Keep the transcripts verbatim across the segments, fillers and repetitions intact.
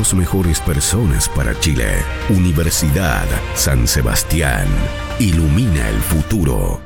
los mejores personas para Chile. Universidad San Sebastián. Ilumina el futuro.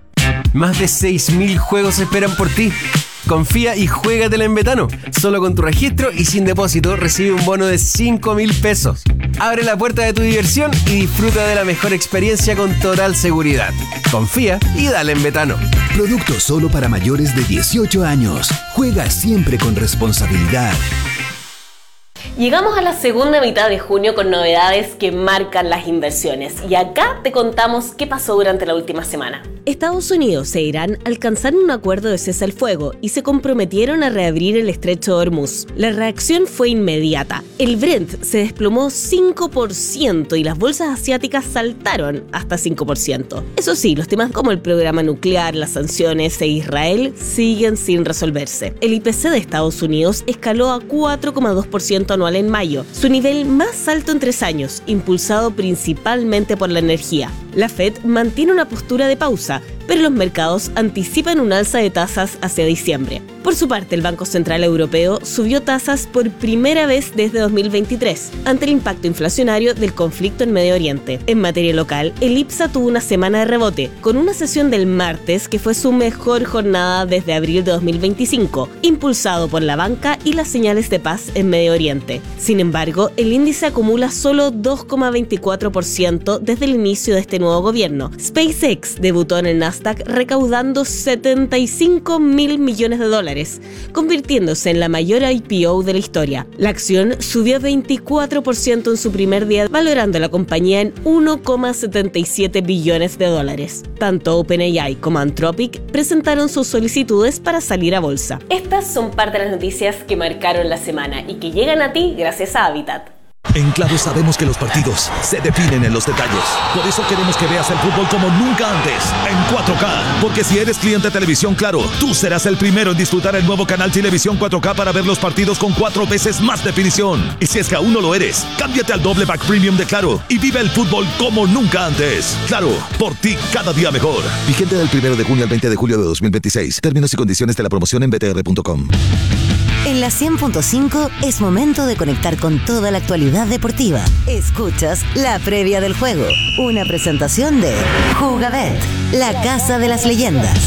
Más de seis mil juegos esperan por ti. Confía y juégatela en Betano. Solo con tu registro y sin depósito recibe un bono de cinco mil pesos. Abre la puerta de tu diversión y disfruta de la mejor experiencia con total seguridad. Confía y dale en Betano. Producto solo para mayores de dieciocho años. Juega siempre con responsabilidad. Llegamos a la segunda mitad de junio con novedades que marcan las inversiones. Y acá te contamos qué pasó durante la última semana. Estados Unidos e Irán alcanzaron un acuerdo de cese al fuego y se comprometieron a reabrir el estrecho de Hormuz. La reacción fue inmediata. El Brent se desplomó cinco por ciento y las bolsas asiáticas saltaron hasta cinco por ciento. Eso sí, los temas como el programa nuclear, las sanciones e Israel siguen sin resolverse. El I P C de Estados Unidos escaló a cuatro coma dos por ciento anual en mayo, su nivel más alto en tres años, impulsado principalmente por la energía. La Fed mantiene una postura de pausa, pero los mercados anticipan un alza de tasas hacia diciembre. Por su parte, el Banco Central Europeo subió tasas por primera vez desde dos mil veintitrés, ante el impacto inflacionario del conflicto en Medio Oriente. En materia local, el IPSA tuvo una semana de rebote, con una sesión del martes que fue su mejor jornada desde abril de dos mil veinticinco, impulsado por la banca y las señales de paz en Medio Oriente. Sin embargo, el índice acumula solo dos coma veinticuatro por ciento desde el inicio de este nuevo gobierno. SpaceX debutó en el Nasdaq recaudando setenta y cinco mil millones de dólares, convirtiéndose en la mayor I P O de la historia. La acción subió veinticuatro por ciento en su primer día, valorando a la compañía en uno coma setenta y siete billones de dólares. Tanto OpenAI como Anthropic presentaron sus solicitudes para salir a bolsa. Estas son parte de las noticias que marcaron la semana y que llegan a ti gracias a Habitat. En Claro sabemos que los partidos se definen en los detalles. Por eso queremos que veas el fútbol como nunca antes, en cuatro K. Porque si eres cliente de Televisión Claro, tú serás el primero en disfrutar el nuevo canal Televisión cuatro K para ver los partidos con cuatro veces más definición. Y si es que aún no lo eres, cámbiate al doble pack premium de Claro y vive el fútbol como nunca antes. Claro, por ti cada día mejor. Vigente del primero de junio al veinte de julio de dos mil veintiséis. Términos y condiciones de la promoción en b t r punto com. En la cien punto cinco es momento de conectar con toda la actualidad deportiva. Escuchas la previa del juego, una presentación de Jugabet, la casa de las leyendas.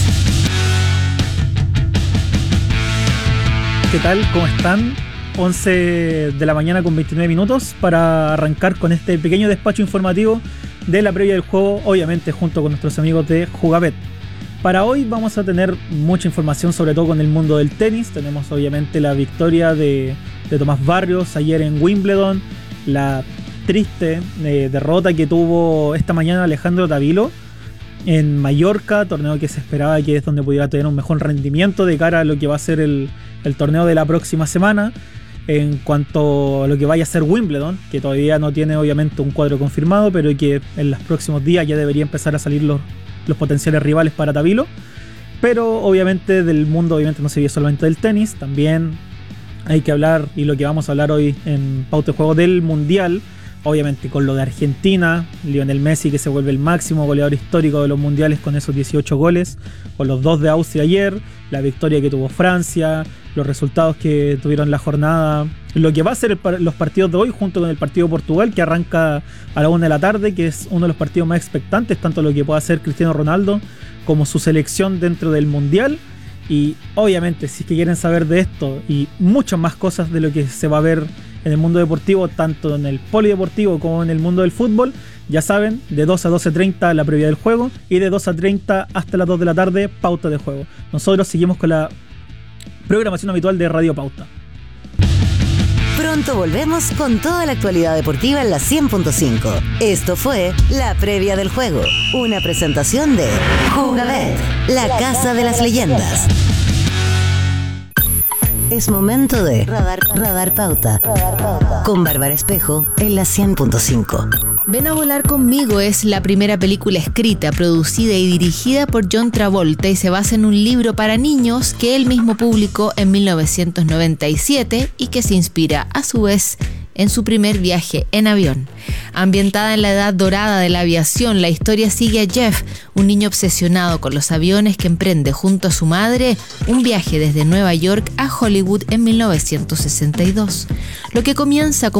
¿Qué tal? ¿Cómo están? once de la mañana con veintinueve minutos para arrancar con este pequeño despacho informativo de la previa del juego, obviamente junto con nuestros amigos de Jugabet. Para hoy vamos a tener mucha información, sobre todo con el mundo del tenis. Tenemos obviamente la victoria de, de Tomás Barrios ayer en Wimbledon, la triste eh, derrota que tuvo esta mañana Alejandro Davilo en Mallorca, torneo que se esperaba que es donde pudiera tener un mejor rendimiento de cara a lo que va a ser el, el torneo de la próxima semana. En cuanto a lo que vaya a ser Wimbledon, que todavía no tiene obviamente un cuadro confirmado, pero que en los próximos días ya debería empezar a salir los los potenciales rivales para Davilo. Pero obviamente del mundo obviamente no se vive solamente del tenis, también hay que hablar, y lo que vamos a hablar hoy en Pauta de Juego, del Mundial, obviamente con lo de Argentina, Lionel Messi que se vuelve el máximo goleador histórico de los mundiales con esos dieciocho goles, con los dos de Austria ayer, la victoria que tuvo Francia, los resultados que tuvieron la jornada, lo que va a ser el, los partidos de hoy junto con el partido de Portugal que arranca a la una de la tarde, que es uno de los partidos más expectantes, tanto lo que pueda hacer Cristiano Ronaldo como su selección dentro del Mundial. Y obviamente si es que quieren saber de esto y muchas más cosas de lo que se va a ver en el mundo deportivo, tanto en el polideportivo como en el mundo del fútbol, ya saben, de dos a doce treinta la previa del juego y de dos a treinta hasta las dos de la tarde Pauta de Juego. Nosotros seguimos con la programación habitual de Radio Pauta. Pronto volvemos con toda la actualidad deportiva en la cien punto cinco. Esto fue la previa del juego, una presentación de Jugabet, la casa de las leyendas. Es momento de Radar, Radar Pauta, con Bárbara Espejo en la cien punto cinco. Ven a volar conmigo es la primera película escrita, producida y dirigida por John Travolta y se basa en un libro para niños que él mismo publicó en mil novecientos noventa y siete y que se inspira a su vez en su primer viaje en avión. Ambientada en la edad dorada de la aviación, la historia sigue a Jeff, un niño obsesionado con los aviones que emprende junto a su madre un viaje desde Nueva York a Hollywood en mil novecientos sesenta y dos. Lo que comienza con